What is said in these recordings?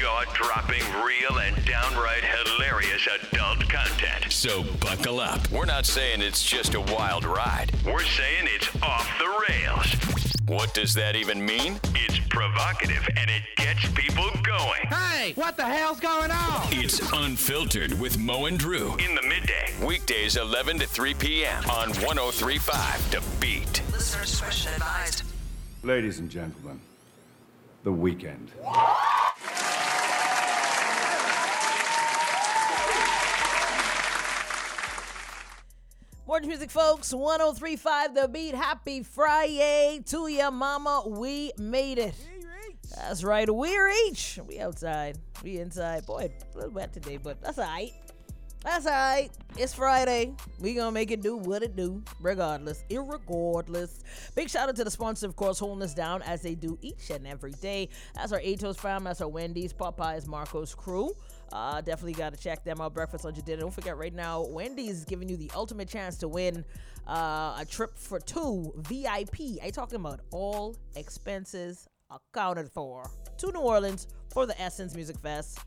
Jaw-dropping, real, and downright hilarious adult content. So buckle up. We're not saying it's just a wild ride. We're saying it's off the rails. What does that even mean? It's provocative, and it gets people going. Hey, what the hell's going on? It's Unfiltered with Mo and Drew. In the midday. Weekdays 11 to 3 p.m. on 103.5 The Beat. Listener discretion advised. Ladies and gentlemen, The Weeknd. Morning music, folks. 103.5 The Beat. Happy Friday to ya, mama. We made it. That's right. We reach. We outside. We inside. Boy, a little wet today, but that's all right. That's all right. It's Friday. We gonna make it do what it do, regardless, irregardless. Big shout out to the sponsor, of course, holding us down as they do each and every day. That's our Atos fam. That's our Wendy's, Popeyes, Marco's crew. Definitely got to check them out. Breakfast, lunch, and dinner. Don't forget, right now, Wendy's is giving you the ultimate chance to win a trip for two VIP. I talking about all expenses accounted for to New Orleans for the Essence Music Fest.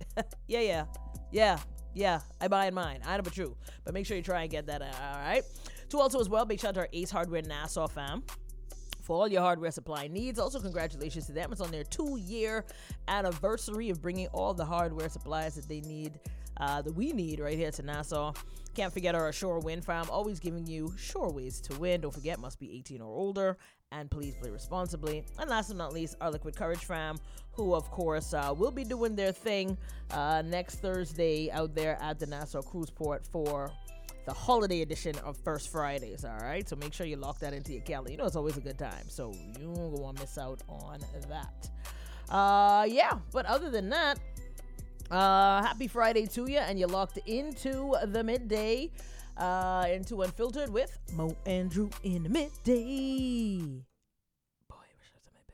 Yeah, I buy in mine. I know, but true. But make sure you try and get that, all right? To also as well, big shout out to our Ace Hardware Nassau fam for all your hardware supply needs. Also, congratulations to them. It's on their 2-year anniversary of bringing all the hardware supplies that they need, that we need right here to Nassau. Can't forget our Ashore Wind fam, always giving you sure ways to win. Don't forget, must be 18 or older, and please play responsibly. And last but not least, our Liquid Courage fam, who of course will be doing their thing next Thursday out there at the Nassau Cruise Port for the holiday edition of First Fridays, all right? So make sure you lock that into your calendar. You know it's always a good time, so you don't want to miss out on that. Yeah, but other than that, happy Friday to you, and you're locked into the midday, into Unfiltered with Mo and Drew in the midday. Boy, I wish I was in my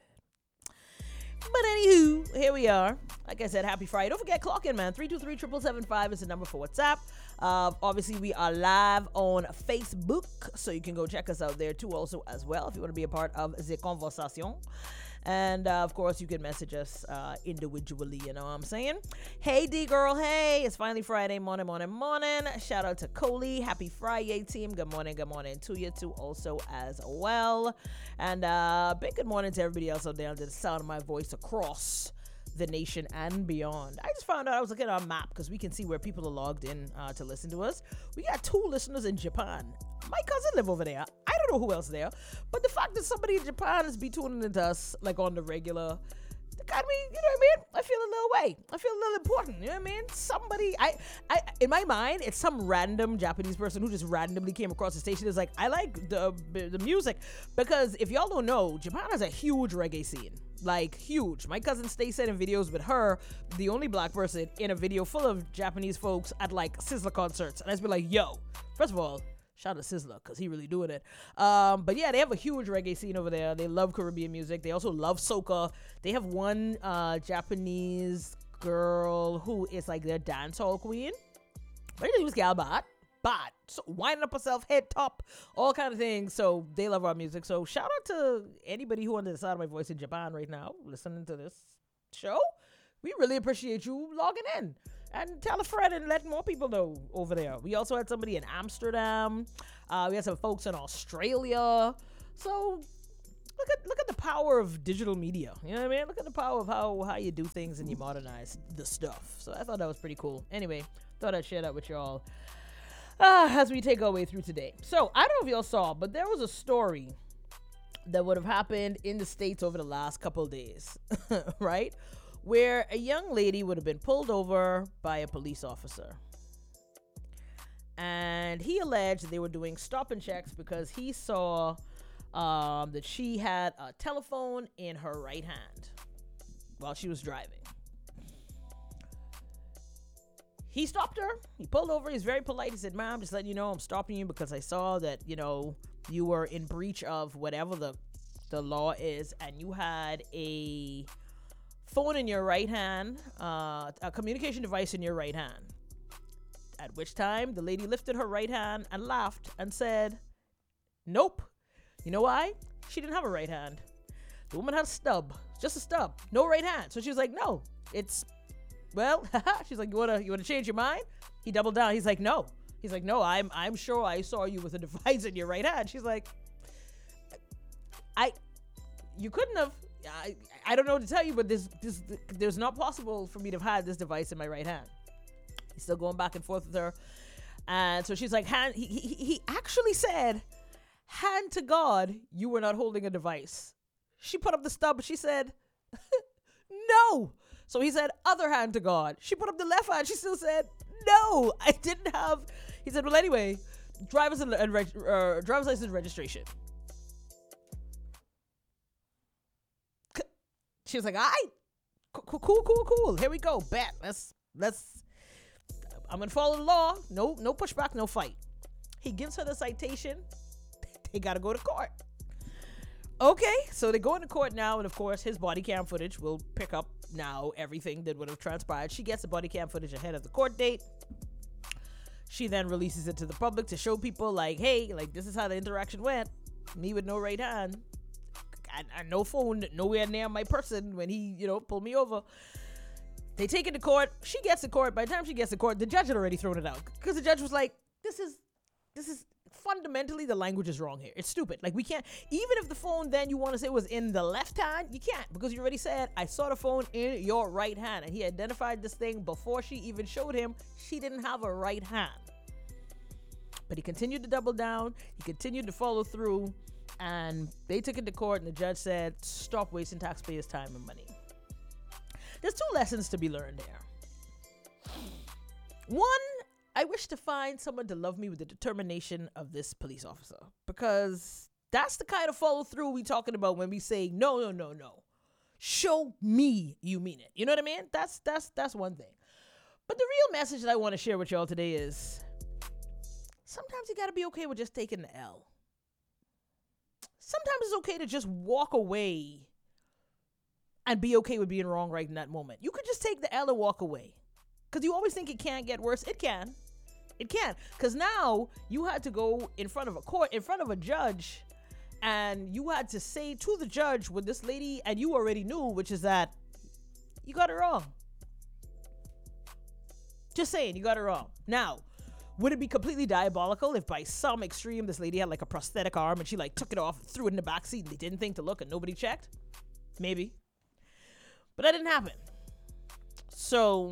bed. But anywho, here we are. Like I said, happy Friday. Don't forget, clock in, man. 323-7775 is the number for WhatsApp. Obviously, we are live on Facebook, so you can go check us out there too also as well if you want to be a part of the conversation. And, of course, you can message us individually, you know what I'm saying? Hey, D-Girl, hey. It's finally Friday morning. Shout out to Coley. Happy Friday, team. Good morning to you, too, also as well. And big good morning to everybody else out there under the sound of my voice across the nation and beyond. I just found out, I was looking at our map because we can see where people are logged in to listen to us. We got 2 listeners in Japan. My cousin live over there. I don't know who else there, but the fact that somebody in Japan is be tuning into us like on the regular, got me, you know what I mean? I feel a little way. I feel a little important, you know what I mean? Somebody, I in my mind, it's some random Japanese person who just randomly came across the station. Is like, I like the music, because if y'all don't know, Japan has a huge reggae scene. Like, huge. My cousin stays in videos with her, the only black person, in a video full of Japanese folks at like Sizzler concerts. And I just be like, yo, first of all, shout out to Sizzler, because he really doing it. But yeah, they have a huge reggae scene over there. They love Caribbean music. They also love soca. They have one Japanese girl who is like their dancehall queen. Her name was Gal Bat. So winding up herself, head top, all kind of things. So they love our music. So shout out to anybody who under the side of my voice in Japan right now listening to this show. We really appreciate you logging in. And tell a friend and let more people know over there. We also had somebody in Amsterdam. We had some folks in Australia. So look at the power of digital media. You know what I mean? Look at the power of how you do things and you modernize the stuff. So I thought that was pretty cool. Anyway, thought I'd share that with y'all as we take our way through today. So I don't know if y'all saw, but there was a story that would have happened in the States over the last couple of days, right? Where a young lady would have been pulled over by a police officer. And he alleged they were doing stop and checks because he saw that she had a telephone in her right hand while she was driving. He stopped her. He pulled over. He's very polite. He said, "Ma'am, just letting you know I'm stopping you because I saw that, you know, you were in breach of whatever the law is, and you had a phone in your right hand, a communication device in your right hand." At which time the lady lifted her right hand and laughed and said, "Nope." You know why? She didn't have a right hand. The woman had a stub, just a stub, no right hand. So she was like, "No, it's well, she's like, you wanna change your mind? He doubled down. He's like, no. He's like, no, I'm sure I saw you with a device in your right hand. She's like, you couldn't have. I don't know what to tell you, but there's not possible for me to have had this device in my right hand. He's still going back and forth with her. And so she's like, he actually said, hand to God, you were not holding a device. She put up the stub. She said, no. So he said, other hand to God. She put up the left hand. She still said, no, I didn't have. He said, well, anyway, driver's license and registration. She was like, all right, cool. Here we go. Bet. Let's. I'm gonna follow the law. No pushback, no fight. He gives her the citation. They gotta go to court. Okay, so they go into court now, and of course, his body cam footage will pick up now everything that would have transpired. She gets the body cam footage ahead of the court date. She then releases it to the public to show people, like, hey, like, this is how the interaction went. Me with no right hand. And no phone nowhere near my person when he, pulled me over. They take it to court. She gets to court. By the time she gets to court, the judge had already thrown it out. Because the judge was like, this is fundamentally, the language is wrong here. It's stupid. Like, we can't, even if the phone then you want to say was in the left hand, you can't. Because you already said, I saw the phone in your right hand. And he identified this thing before she even showed him she didn't have a right hand. But he continued to double down. He continued to follow through. And they took it to court, and the judge said, stop wasting taxpayers' time and money. There's two lessons to be learned there. One, I wish to find someone to love me with the determination of this police officer, because that's the kind of follow through we talking about when we say, no. Show me you mean it. You know what I mean? That's one thing. But the real message that I want to share with y'all today is sometimes you got to be okay with just taking the L. Sometimes it's okay to just walk away and be okay with being wrong right in that moment. You could just take the L and walk away. Because you always think it can't get worse. It can. It can. Because now you had to go in front of a court, in front of a judge, and you had to say to the judge what this lady, and you already knew, which is that you got it wrong. Just saying, you got it wrong. Now, would it be completely diabolical if by some extreme this lady had like a prosthetic arm and she like took it off, threw it in the back seat, and they didn't think to look and nobody checked? Maybe. But that didn't happen. So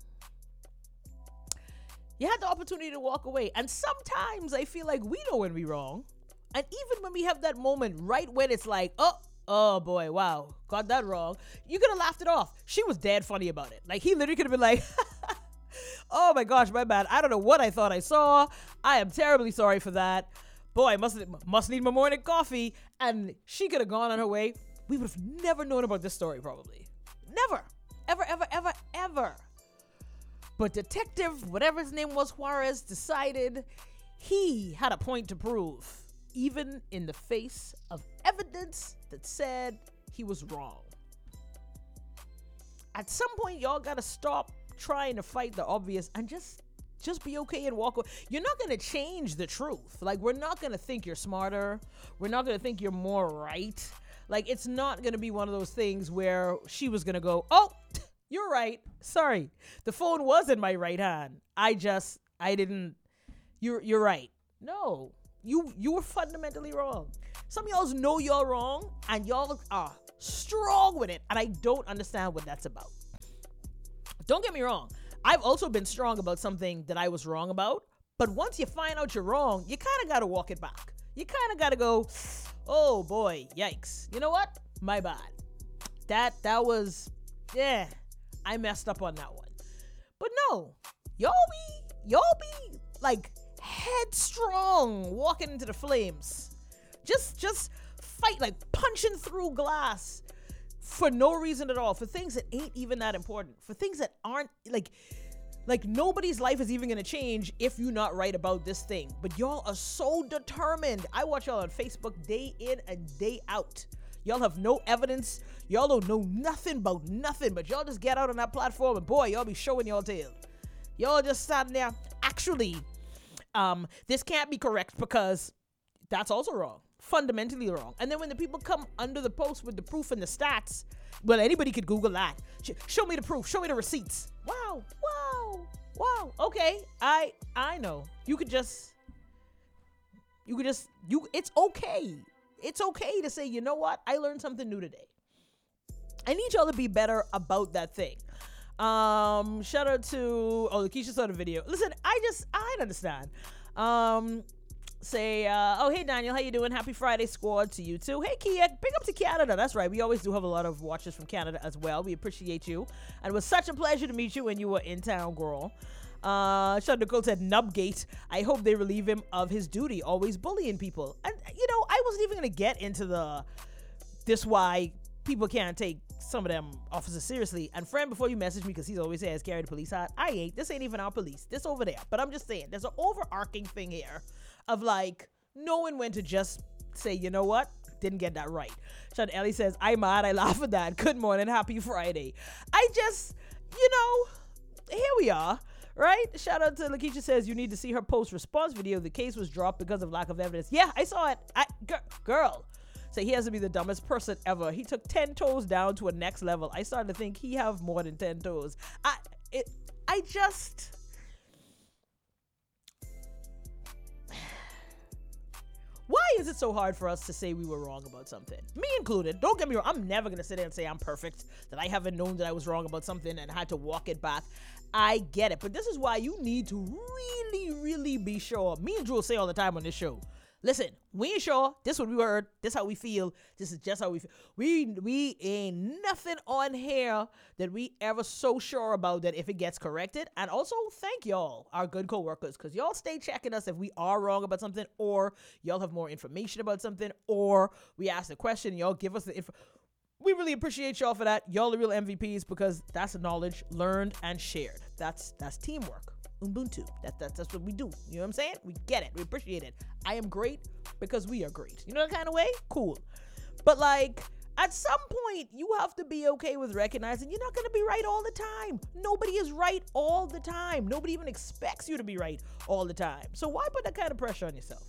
you had the opportunity to walk away. And sometimes I feel like we know when we're wrong. And even when we have that moment right when it's like, oh boy, wow, got that wrong. You could have laughed it off. She was dead funny about it. Like, he literally could have been like, oh my gosh, my bad. I don't know what I thought I saw. I am terribly sorry for that. Boy, I must need my morning coffee. And she could have gone on her way. We would have never known about this story, probably. Never. Ever. But Detective, whatever his name was, Juarez, decided he had a point to prove, even in the face of evidence that said he was wrong. At some point, y'all gotta stop trying to fight the obvious and just be okay and walk away. You're not going to change the truth. Like, we're not going to think you're smarter. We're not going to think you're more right. Like, it's not going to be one of those things where she was going to go, oh, you're right. Sorry. The phone was in my right hand. I didn't, you're right. No, you were fundamentally wrong. Some of y'all know y'all wrong and y'all are strong with it. And I don't understand what that's about. Don't get me wrong. I've also been strong about something that I was wrong about. But once you find out you're wrong, you kind of got to walk it back. You kind of got to go, oh boy, yikes. You know what? My bad. That was, I messed up on that one. But no, y'all be like headstrong walking into the flames. Just fight, like punching through glass. For no reason at all, for things that ain't even that important, for things that aren't like nobody's life is even gonna change if you're not right about this thing. But y'all are so determined. I watch y'all on Facebook day in and day out. Y'all have no evidence. Y'all don't know nothing about nothing, but y'all just get out on that platform and boy, y'all be showing y'all tail. Y'all just standing there. Actually, this can't be correct because that's also wrong. Fundamentally wrong. And then when the people come under the post with the proof and the stats, well, anybody could Google that. Show me the proof. Show me the receipts. What? Wow. Okay, I know. It's okay. It's okay to say, you know what? I learned something new today. I need y'all to be better about that thing. Shout out to Lakeisha saw the video. Listen, I don't understand. Hey Daniel, how you doing? Happy Friday, squad, to you too. Hey Kia, big up to Canada. That's right, we always do have a lot of watchers from Canada as well. We appreciate you, and it was such a pleasure to meet you when you were in town, girl. Shout out Nicole said Nubgate. I hope they relieve him of his duty, always bullying people. And I wasn't even gonna get into this why people can't take some of them officers seriously. And friend, before you message me, because he's always says carry the police hat, this ain't even our police, this over there. But I'm just saying, there's an overarching thing here of like knowing when to just say, you know what, didn't get that right. Sean Ellie says, I'm mad, I laugh at that. Good morning, happy Friday. Here we are, right? Shout out to Lakeisha says, you need to see her post-response video. The case was dropped because of lack of evidence. Yeah, I saw it. Girl. Say he has to be the dumbest person ever. He took 10 toes down to a next level. I started to think he have more than 10 toes. Why is it so hard for us to say we were wrong about something? Me included. Don't get me wrong. I'm never going to sit there and say I'm perfect, that I haven't known that I was wrong about something and had to walk it back. I get it. But this is why you need to really, really be sure. Me and Drew say all the time on this show, listen, we ain't sure. This is what we heard. This how we feel. This is just how we feel. We ain't nothing on here that we ever so sure about that if it gets corrected. And also, thank y'all, our good co-workers, because y'all stay checking us if we are wrong about something, or y'all have more information about something, or we ask a question, y'all give us the info. We really appreciate y'all for that. Y'all are real MVPs, because that's knowledge learned and shared. That's teamwork. Ubuntu. That's what we do. You know what I'm saying? We get it. We appreciate it. I am great because we are great. You know that kind of way? Cool. But like, at some point, you have to be okay with recognizing you're not going to be right all the time. Nobody is right all the time. Nobody even expects you to be right all the time. So why put that kind of pressure on yourself?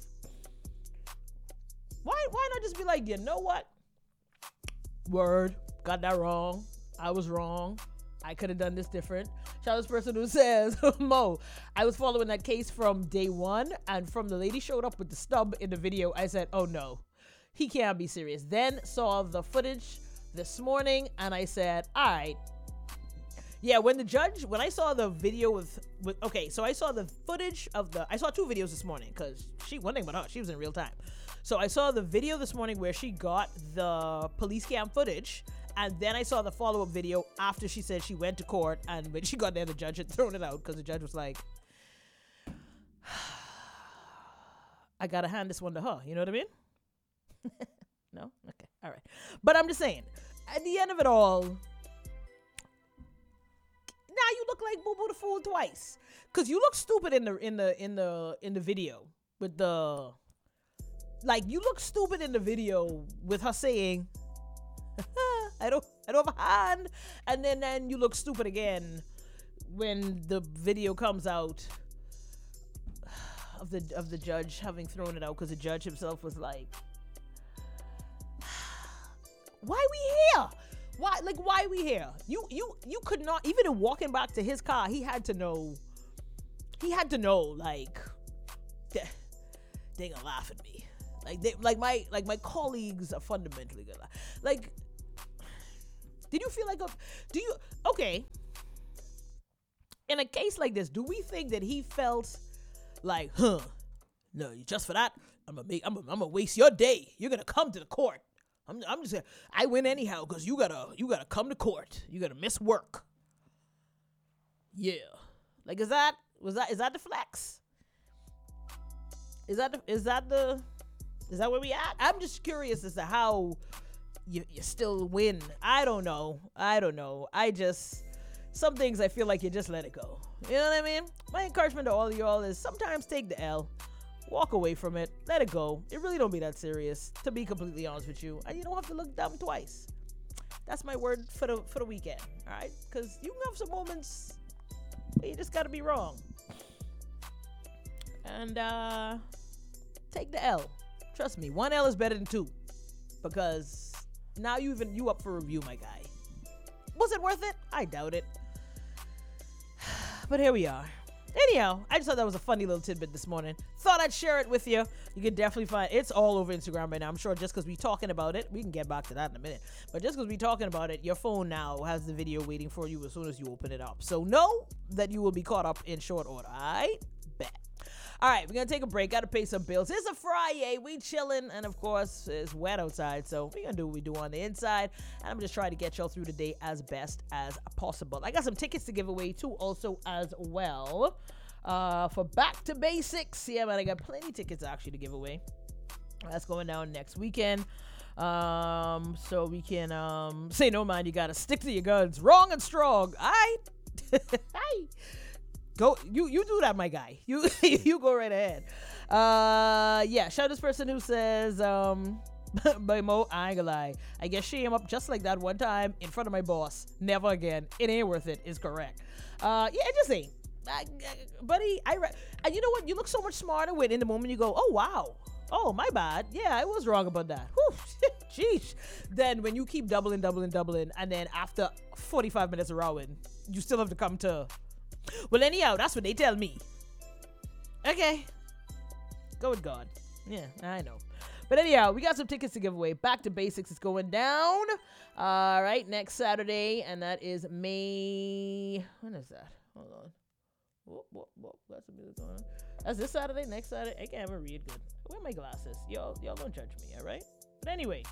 Why not just be like, you know what? Word. Got that wrong. I was wrong. I could have done this different. Shout out this person who says, Mo, I was following that case from day one, and from the lady showed up with the stub in the video, I said, oh no, he can't be serious. Then saw the footage this morning, and I said, all right. Yeah, when I saw the video so I saw the footage I saw two videos this morning, because one thing about her, she was in real time. So I saw the video this morning where she got the police cam footage, and then I saw the follow-up video after she said she went to court, and when she got there, the judge had thrown it out because the judge was like, I gotta hand this one to her. You know what I mean? No? Okay. All right. But I'm just saying, at the end of it all, now you look like Boo Boo the Fool twice. Cause you look stupid in the video with the, like, you look stupid in the video with her saying, I don't have a hand, and then you look stupid again when the video comes out of the judge having thrown it out, because the judge himself was like, why we here? Why we here? You could not, even in walking back to his car, he had to know like, they gonna laugh at me. My colleagues are fundamentally gonna laugh. Like, did you feel like okay, in a case like this, do we think that he felt like, no, just for that, I'm gonna waste your day. You're gonna come to the court. I'm just gonna, I win anyhow, because you gotta come to court. You gotta miss work. Yeah. Like, is that the flex? Is that where we at? I'm just curious as to how you still win. I don't know. Some things I feel like you just let it go. You know what I mean? My encouragement to all of y'all is sometimes take the L. Walk away from it. Let it go. It really don't be that serious, to be completely honest with you. And you don't have to look dumb twice. That's my word for the weekend. All right? Because you can have some moments where you just got to be wrong. And take the L. Trust me, one L is better than two. Because now you up for review, my guy. Was it worth it? I doubt it. but here we are. Anyhow, I just thought that was a funny little tidbit this morning. Thought I'd share it with you. You can definitely find it's all over Instagram right now. I'm sure just because we're talking about it, we can get back to that in a minute. But just because we're talking about it, your phone now has the video waiting for you as soon as you open it up. So know that you will be caught up in short order. I bet. All right, we're going to take a break. Got to pay some bills. It's a Friday. We chilling. And, of course, it's wet outside. So we're going to do what we do on the inside. And I'm just trying to get y'all through the day as best as possible. I got some tickets to give away, too, also as well. For Back to Basics. Yeah, man, I got plenty tickets, actually, to give away. That's going down next weekend. So we can say, no, man, you got to stick to your guns. Wrong and strong. All right? Hi. Go, you do that, my guy. You go right ahead. Yeah, shout out this person who says, by Mo, I ain't gonna lie. I guess she came up just like that one time in front of my boss. Never again. It ain't worth it, is correct. Yeah, it just ain't. Buddy, and you know what? You look so much smarter when in the moment you go, oh, wow. Oh, my bad. Yeah, I was wrong about that. Whew, jeez. Then when you keep doubling, and then after 45 minutes of rowing, you still have to come to... Well, anyhow, that's what they tell me. Okay. Go with God. Yeah, I know. But anyhow, we got some tickets to give away. Back to Basics is going down. All right, next Saturday. And that is May... When is that? Hold on. Whoop. That's some music going on. That's this Saturday, next Saturday. I can't even read good. Where are my glasses? Y'all don't judge me, all right? But anyway,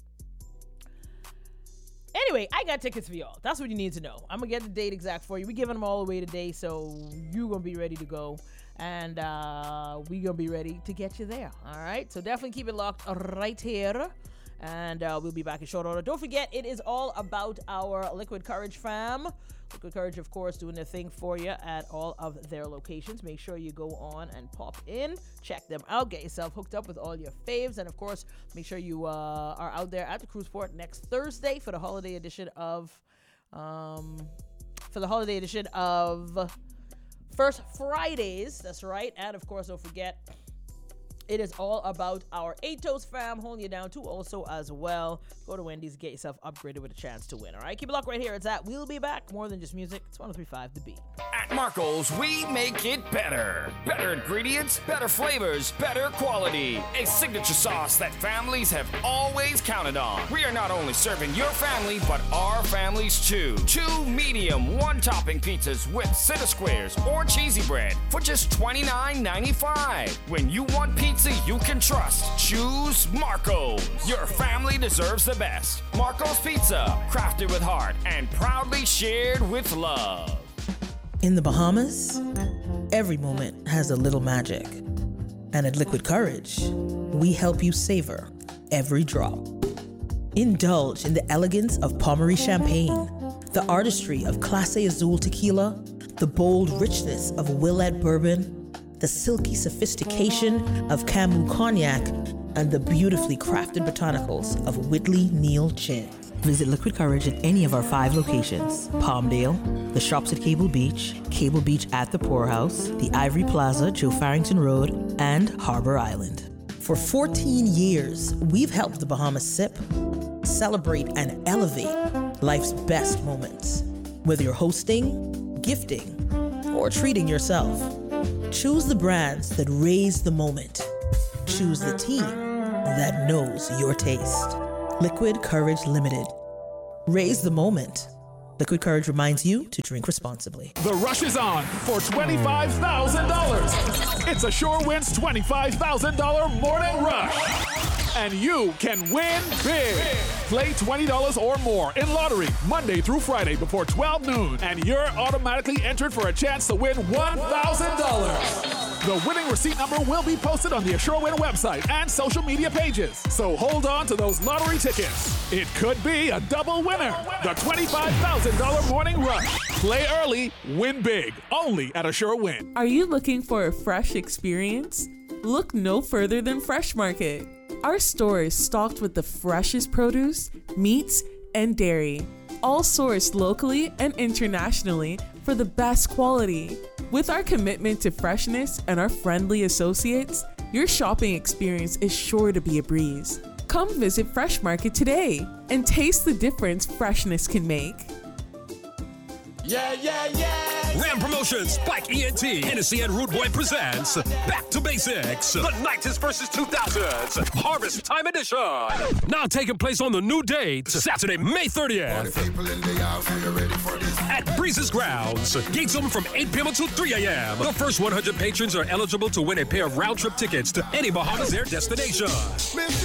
I got tickets for y'all. That's what you need to know. I'm going to get the date exact for you. We're giving them all away today, so you're going to be ready to go. And we're going to be ready to get you there. All right? So definitely keep it locked right here. And we'll be back in short order. Don't forget, it is all about our Liquid Courage fam. Liquid Courage, of course, doing their thing for you at all of their locations. Make sure you go on and pop in. Check them out. Get yourself hooked up with all your faves. And, of course, make sure you are out there at the Cruise Port next Thursday for the holiday edition of... First Fridays. That's right. And, of course, don't forget... It is all about our ATOS fam holding you down too also as well. Go to Wendy's, get yourself upgraded with a chance to win. All right, keep it locked right here. It's at We'll Be Back. More than just music. It's 103.5 The Beat. At Marco's, we make it better. Better ingredients, better flavors, better quality. A signature sauce that families have always counted on. We are not only serving your family, but our families too. 2 medium, 1-topping pizzas with center squares or cheesy bread for just $29.95. When you want pizza you can trust, choose Marco's. Your family deserves the best. Marco's Pizza, crafted with heart and proudly shared with love. In the Bahamas, every moment has a little magic. And at Liquid Courage, we help you savor every drop. Indulge in the elegance of Pommery Champagne, the artistry of Clase Azul Tequila, the bold richness of Willett Bourbon, the silky sophistication of Camus Cognac, and the beautifully crafted botanicals of Whitley Neal Gin. Visit Liquid Courage at any of our 5 locations: Palmdale, the shops at Cable Beach at the Poorhouse, the Ivory Plaza, Joe Farrington Road, and Harbor Island. For 14 years, we've helped the Bahamas sip, celebrate, and elevate life's best moments. Whether you're hosting, gifting, or treating yourself, choose the brands that raise the moment. Choose the team that knows your taste. Liquid Courage Limited. Raise the moment. Liquid Courage reminds you to drink responsibly. The rush is on for $25,000. It's Assure Wins $25,000 morning rush. And you can win big. Play $20 or more in lottery Monday through Friday before 12 noon, and you're automatically entered for a chance to win $1,000. The winning receipt number will be posted on the Assure Win website and social media pages. So hold on to those lottery tickets. It could be a double winner. The $25,000 morning rush. Play early, win big. Only at Assure Win. Are you looking for a fresh experience? Look no further than Fresh Market. Our store is stocked with the freshest produce, meats, and dairy, all sourced locally and internationally for the best quality. With our commitment to freshness and our friendly associates, your shopping experience is sure to be a breeze. Come visit Fresh Market today and taste the difference freshness can make. Yeah, yeah, yeah. Ram Promotions, Spike ENT, Hennessy and Rude Boy presents Back to Basics, the 90s versus 2000s, Harvest Time Edition. Now taking place on the new date, Saturday, May 30th. At Breezes Grounds. Gates open from 8 p.m. until 3 a.m. The first 100 patrons are eligible to win a pair of round-trip tickets to any Bahamas Air destination.